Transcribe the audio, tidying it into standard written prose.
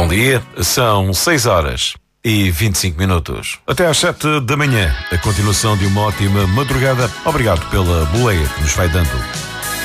Bom dia, são 6h25. Até às 7 da manhã, a continuação de uma ótima madrugada. Obrigado pela boleia que nos vai dando.